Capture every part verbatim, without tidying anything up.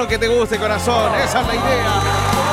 uno que te guste, corazón. Esa es la idea.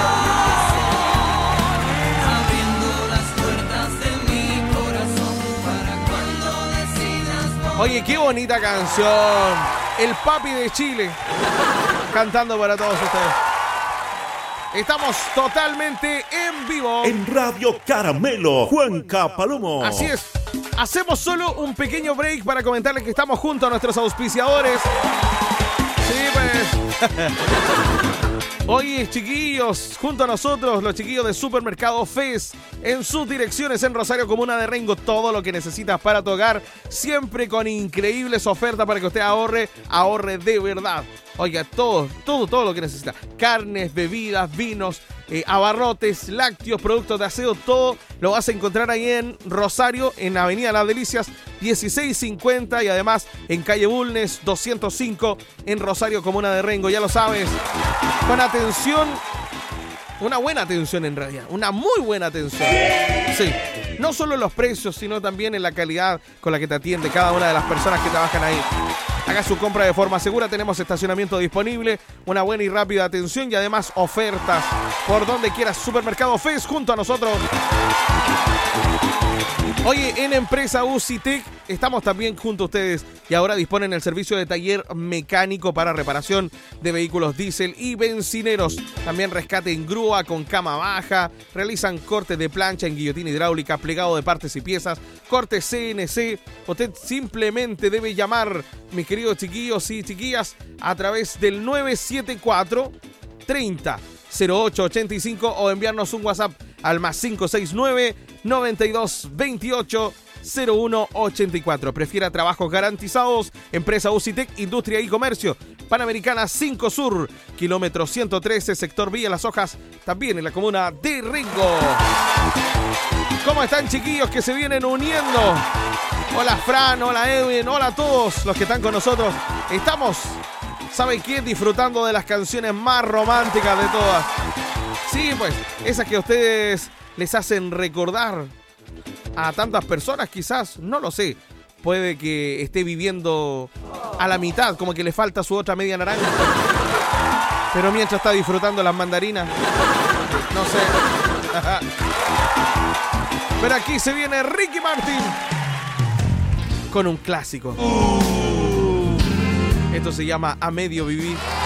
Oye, qué bonita canción. El papi de Chile cantando para todos ustedes. Estamos totalmente en vivo en Radio Caramelo, Cuenca Palomo. Así es. Hacemos solo un pequeño break para comentarles que estamos junto a nuestros auspiciadores. Sí, pues. Oye, chiquillos, junto a nosotros, los chiquillos de Supermercado Fez, en sus direcciones en Rosario, Comuna de Rengo, todo lo que necesitas para tu hogar, siempre con increíbles ofertas para que usted ahorre, ahorre de verdad. Oiga, todo, todo, todo lo que necesita. Carnes, bebidas, vinos, eh, abarrotes, lácteos, productos de aseo, todo lo vas a encontrar ahí en Rosario, en Avenida Las Delicias, dieciséis cincuenta, y además en Calle Bulnes, doscientos cinco, en Rosario, Comuna de Rengo. Ya lo sabes, con atención, una buena atención en realidad, una muy buena atención. Sí, no solo en los precios, sino también en la calidad con la que te atiende cada una de las personas que trabajan ahí. Haga su compra de forma segura, tenemos estacionamiento disponible, una buena y rápida atención y además ofertas por donde quieras. Supermercado Fez junto a nosotros. Oye, en Empresa UCITEC estamos también junto a ustedes y ahora disponen el servicio de taller mecánico para reparación de vehículos diésel y bencineros. También rescate en grúa con cama baja, realizan cortes de plancha en guillotina hidráulica, plegado de partes y piezas, corte C N C. Usted simplemente debe llamar, mis queridos chiquillos y chiquillas, a través del nueve siete cuatro, treinta, cero ocho ochenta y cinco o enviarnos un WhatsApp al más cinco seis nueve, noventa y dos, veintiocho, cero uno ochenta y cuatro. Prefiera trabajos garantizados. Empresa UCITEC, Industria y Comercio. Panamericana cinco Sur, kilómetro ciento trece, sector Villa Las Hojas, también en la comuna de Rengo. ¿Cómo están, chiquillos que se vienen uniendo? Hola Fran, hola Edwin, hola a todos los que están con nosotros. Estamos, ¿saben qué? Disfrutando de las canciones más románticas de todas. Sí, pues, esas que a ustedes les hacen recordar a tantas personas, quizás, no lo sé. Puede que esté viviendo a la mitad, como que le falta su otra media naranja. Pero mientras está disfrutando las mandarinas, no sé. Pero aquí se viene Ricky Martin con un clásico. Esto se llama A Medio Vivir.